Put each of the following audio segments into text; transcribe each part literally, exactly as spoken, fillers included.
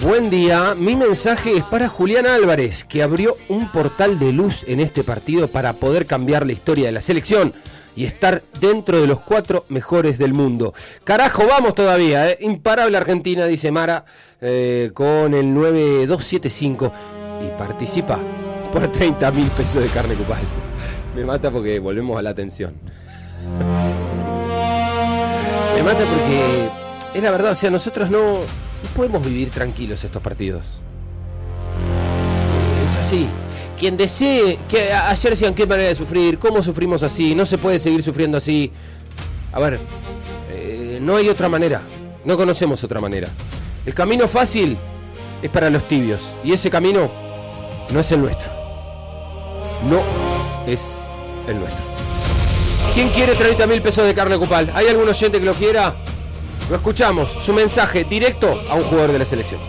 Buen día, mi mensaje es para Julián Álvarez, que abrió un portal de luz en este partido para poder cambiar la historia de la selección y estar dentro de los cuatro mejores del mundo. Carajo, vamos todavía, ¿eh? Imparable Argentina, dice Mara, eh, con el nueve dos siete cinco y participa por treinta mil pesos de carne cupal. Me mata porque volvemos a la atención. Me mata porque es la verdad, o sea, nosotros no, no podemos vivir tranquilos estos partidos. Es así. Quien desee, que ayer decían qué manera de sufrir, cómo sufrimos así, no se puede seguir sufriendo así. A ver, eh, no hay otra manera, no conocemos otra manera. El camino fácil es para los tibios y ese camino no es el nuestro. No es el nuestro. ¿Quién quiere treinta mil pesos de carne cupal? ¿Hay algún oyente que lo quiera? Lo escuchamos, su mensaje directo a un jugador de la selección.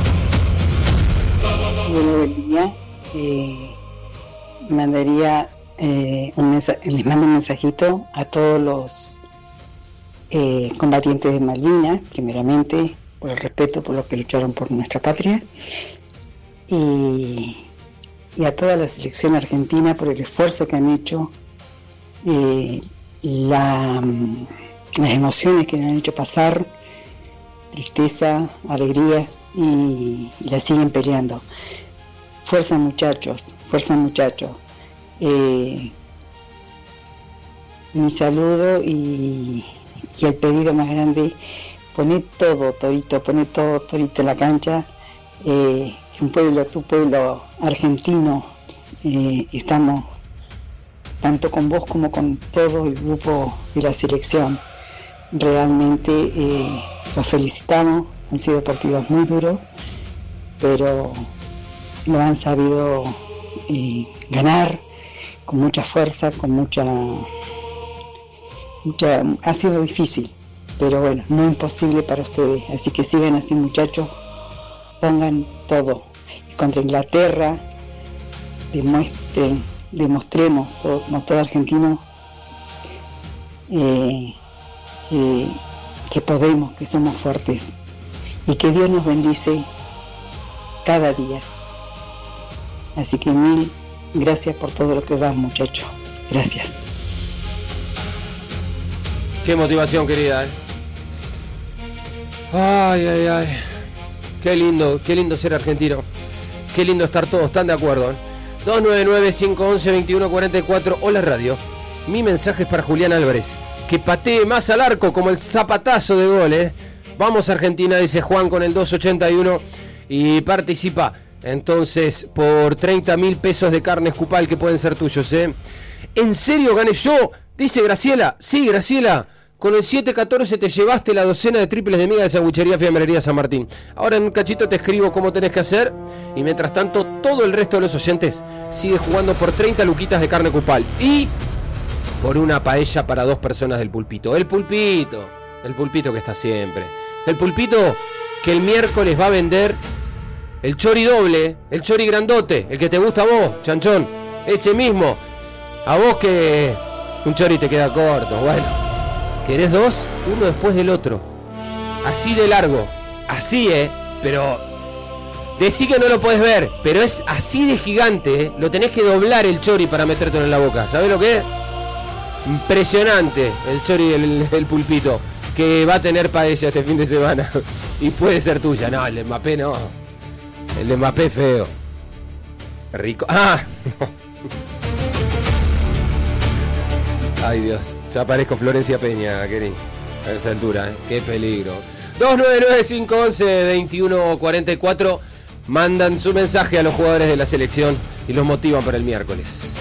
Bueno, buen día. Eh, mandaría eh, un mensaje, les mando un mensajito a todos los eh, combatientes de Malvinas, primeramente, por el respeto por los que lucharon por nuestra patria, y, y a toda la selección argentina por el esfuerzo que han hecho, eh, la, las emociones que le han hecho pasar, tristeza, alegrías, y, y la siguen peleando. Fuerza muchachos, fuerza muchachos. Eh, mi saludo y, y el pedido más grande, poné todo, Torito, poné todo, Torito en la cancha. Eh, un pueblo, tu pueblo argentino, eh, estamos tanto con vos como con todo el grupo de la selección. Realmente eh, los felicitamos, han sido partidos muy duros, pero lo han sabido eh, ganar con mucha fuerza, con mucha, mucha... Ha sido difícil, pero bueno, no imposible para ustedes. Así que sigan así, muchachos, pongan todo. Y contra Inglaterra, demuestren, demostremos, todo, como todo argentino, eh, eh, que podemos, que somos fuertes. Y que Dios nos bendice cada día. Así que mil gracias por todo lo que das, muchacho. Gracias. Qué motivación, querida, ¿eh? Ay, ay, ay. Qué lindo, qué lindo ser argentino. Qué lindo estar todos tan de acuerdo, ¿eh? dos nueve nueve, cinco once, veintiuno cuarenta y cuatro. Hola, radio. Mi mensaje es para Julián Álvarez. Que patee más al arco como el zapatazo de gol, ¿eh? Vamos, Argentina, dice Juan con el dos ochenta y uno. Y participa entonces por treinta mil pesos de carne cupal que pueden ser tuyos, ¿eh? ¿En serio gané yo? Dice Graciela. Sí, Graciela, con el siete catorce te llevaste la docena de triples de miga de Sanguchería Fiambrería San Martín. Ahora en un cachito te escribo cómo tenés que hacer. Y mientras tanto, todo el resto de los oyentes sigue jugando por treinta luquitas de carne cupal. Y por una paella para dos personas del Pulpito. El Pulpito, el Pulpito que está siempre. El Pulpito que el miércoles va a vender el chori doble, el chori grandote, el que te gusta a vos, chanchón, ese mismo. A vos que un chori te queda corto, bueno. ¿Querés dos? Uno después del otro. Así de largo, así, eh, pero decí que no lo podés ver, pero es así de gigante, eh. Lo tenés que doblar el chori para metértelo en la boca. ¿Sabés lo que es? Impresionante el chori del, del Pulpito, que va a tener paella este fin de semana. Y puede ser tuya. No, el de Mbappé no. El de Mbappé feo. Rico. ¡Ah! Ay, Dios. Ya parezco Florencia Peña, querido. A esta altura, ¿eh? Qué peligro. dos nueve nueve, cinco once, veintiuno cuarenta y cuatro. Mandan su mensaje a los jugadores de la selección y los motivan para el miércoles.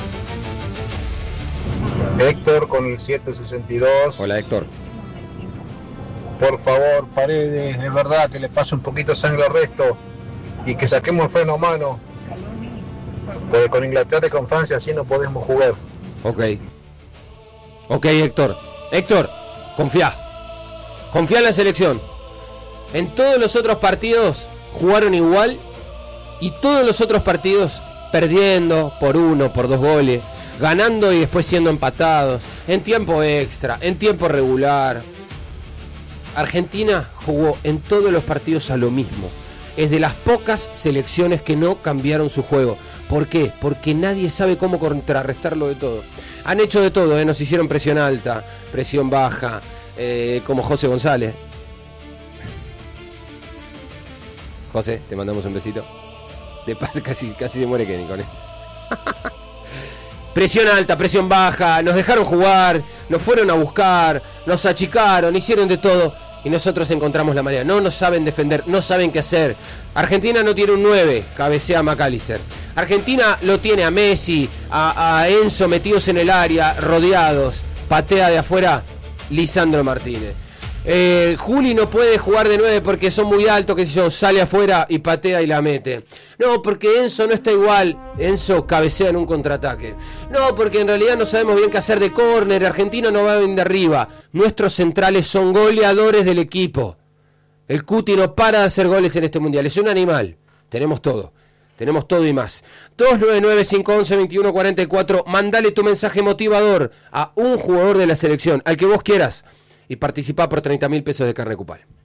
Héctor con el siete sesenta y dos. Hola, Héctor. Por favor, Paredes, es verdad que le pase un poquito de sangre al resto y que saquemos el freno a mano, porque con Inglaterra y con Francia así no podemos jugar. Ok. Ok, Héctor. Héctor, confía. Confía en la selección. En todos los otros partidos jugaron igual y todos los otros partidos perdiendo por uno, por dos goles, ganando y después siendo empatados, en tiempo extra, en tiempo regular. Argentina jugó en todos los partidos a lo mismo. es de las pocas selecciones que no cambiaron su juego. ¿Por qué? Porque nadie sabe cómo contrarrestarlo de todo. Han hecho de todo, ¿eh? Nos hicieron presión alta, presión baja, eh, como José González. José, te mandamos un besito. De paz, casi, casi se muere Kenny con él. Presión alta, presión baja, nos dejaron jugar, nos fueron a buscar, nos achicaron, hicieron de todo y nosotros encontramos la manera. No nos saben defender, no saben qué hacer. Argentina no tiene un nueve, cabecea McAllister. Argentina lo tiene a Messi, a, a Enzo metidos en el área, rodeados, patea de afuera Lisandro Martínez. Eh, Juli no puede jugar de nueve porque son muy altos, qué sé yo, sale afuera y patea y la mete. No, porque Enzo no está igual, Enzo cabecea en un contraataque. No, porque en realidad no sabemos bien qué hacer de córner, Argentina no va bien de arriba. Nuestros centrales son goleadores del equipo. El Cuti no para de hacer goles en este mundial, es un animal. Tenemos todo, tenemos todo y más. dos nueve nueve, cinco uno uno, dos uno cuatro cuatro, mandale tu mensaje motivador a un jugador de la selección, al que vos quieras. Y participá por treinta mil pesos de carne Cupal.